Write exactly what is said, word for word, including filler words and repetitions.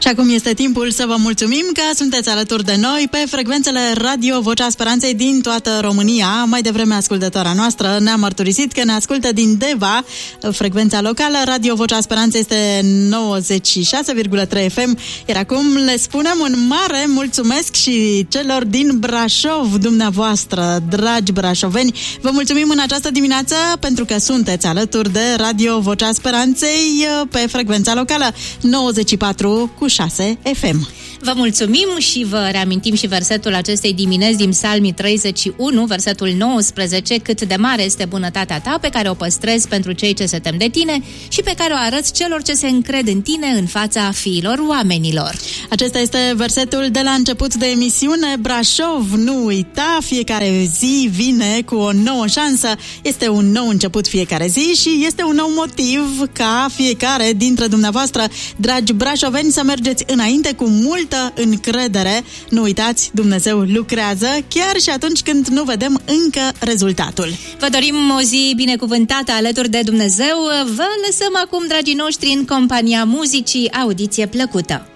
Și acum este timpul să vă mulțumim că sunteți alături de noi pe frecvențele Radio Vocea Speranței din toată România. Mai devreme ascultătoarea noastră ne-a mărturisit că ne ascultă din Deva, frecvența locală. Radio Vocea Speranței este nouăzeci și șase virgulă trei F M, iar acum le spunem un mare mulțumesc și celor din Brașov, dumneavoastră, dragi brașoveni. Vă mulțumim în această dimineață pentru că sunteți alături de Radio Vocea Speranței pe frecvența locală nouăzeci și patru cu șase F M. Vă mulțumim și vă reamintim și versetul acestei dimineți din Psalmii treizeci și unu, versetul nouăsprezece: cât de mare este bunătatea ta pe care o păstrezi pentru cei ce se tem de tine și pe care o arăți celor ce se încred în tine în fața fiilor oamenilor. Acesta este versetul de la început de emisiune. Brașov, nu uita, fiecare zi vine cu o nouă șansă. Este un nou început fiecare zi și este un nou motiv ca fiecare dintre dumneavoastră, dragi brașoveni, să mergeți înainte cu mult încredere. Nu uitați, Dumnezeu lucrează chiar și atunci când nu vedem încă rezultatul. Vă dorim o zi binecuvântată alături de Dumnezeu. Vă lăsăm acum, dragii noștri, în compania muzicii. Audiție plăcută!